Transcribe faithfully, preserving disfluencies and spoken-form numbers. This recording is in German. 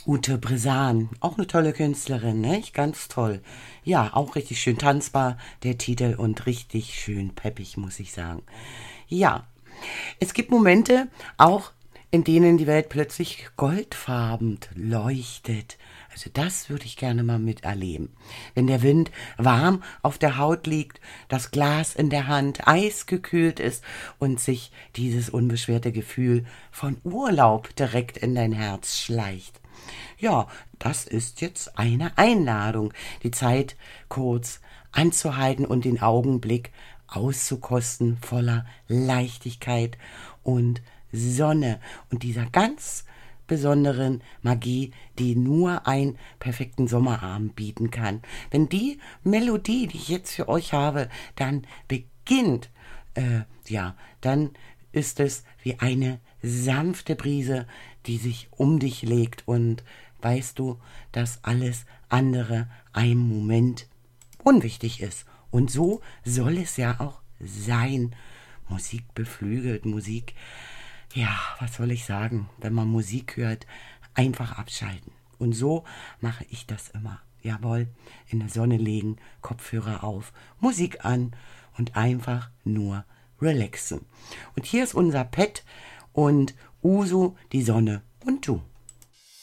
Ute Bresan, auch eine tolle Künstlerin, nicht? Ganz toll. Ja, auch richtig schön tanzbar, der Titel, und richtig schön peppig, muss ich sagen. Ja, es gibt Momente auch, in denen die Welt plötzlich goldfarben leuchtet. Also das würde ich gerne mal miterleben. Wenn der Wind warm auf der Haut liegt, das Glas in der Hand eisgekühlt ist und sich dieses unbeschwerte Gefühl von Urlaub direkt in dein Herz schleicht. Ja, das ist jetzt eine Einladung, die Zeit kurz anzuhalten und den Augenblick auszukosten voller Leichtigkeit und Sonne und dieser ganz besonderen Magie, die nur einen perfekten Sommerabend bieten kann. Wenn die Melodie, die ich jetzt für euch habe, dann beginnt, äh, ja, dann ist es wie eine sanfte Brise, die sich um dich legt, und weißt du, dass alles andere einem Moment unwichtig ist. Und so soll es ja auch sein. Musik beflügelt, Musik, ja, was soll ich sagen, wenn man Musik hört, einfach abschalten. Und so mache ich das immer. Jawohl, in der Sonne legen, Kopfhörer auf, Musik an und einfach nur relaxen. Und hier ist unser Pet und Uso, die Sonne und du.